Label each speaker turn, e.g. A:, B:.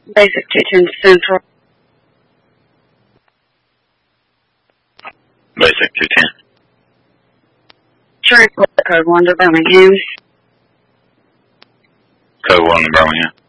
A: Basic 210 Central.
B: Basic 210.
A: Sure, code 1 to Birmingham.
B: Code 1 to Birmingham.